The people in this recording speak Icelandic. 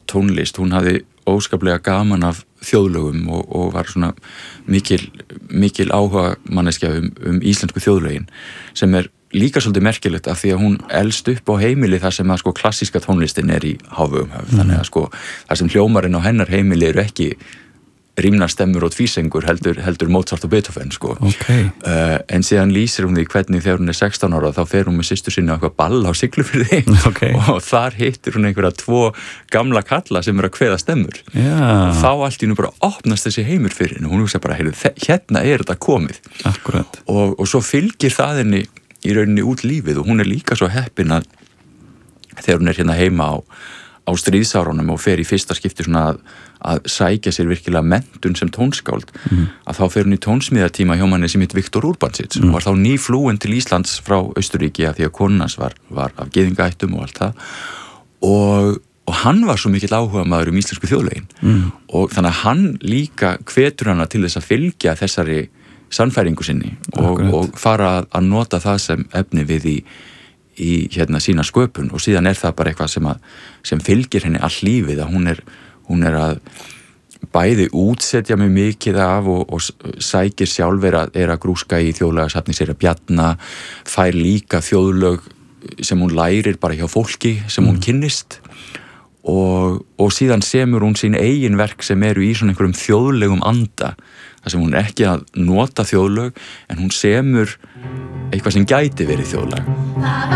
tónlist, hún hafði óskaplega gaman af þjóðlögum og var svona mikil áhuga manneskja íslensku þjóðlögin sem líka svolítið merkilegt af því að hún elst upp á heimili þar sem að sko klassíska tónlistin í hávegum þannig að sko þar sem hljómarinn á hennar heimili eru ekki rímnarstemmur og tvísengur heldur Mozart og Beethoven sko. Okay. En síðan lýsir hún því hvernig þegar hún 16 ára þá fer hún með systur sinni á eitthvað ball á Siglufirði og þar hittir hún einhverja 2 gamla kalla sem að kveða stemmur og þá allt í nú bara opnast þessi heimur fyrir henni og hún hugsa bara, hérna þetta komið. Akkurat. Og svo fylgir það henni í rauninni út lífið og hún líka svo heppin að þegar hún hérna heima á stríðsárunum og fer í fyrsta skipti svona að sækja sér virkilega menntun sem tónskáld að þá fer hún í tónsmíðatíma hjá manni sem heit Viktor Urbansits og var þá nýflúin til Íslands frá Austurríki af því að konan hans var af gyðingaættum og allt það og hann var svo mikill áhugamaður íslensku þjóðlögin og þannig að hann líka hvetur hana til þess að fylgja þessari sannfæringu sinni og fara að nota það sem efni við í hérna sína sköpun og síðan það bara eitthvað sem fylgir henni all lífið að hún að bæði útsetja mig mikið af og sækir sjálf að grúska í þjóðlagasafni sér að Bjarna, fær líka þjóðlög sem hún lærir bara hjá fólki sem hún kynnist og síðan semur hún sín eigin verk sem eru í svona einhverjum þjóðlegum anda þar sem hún ekki að nota þjóðlög en hún semur eitthvað sem gæti verið þjóðlag.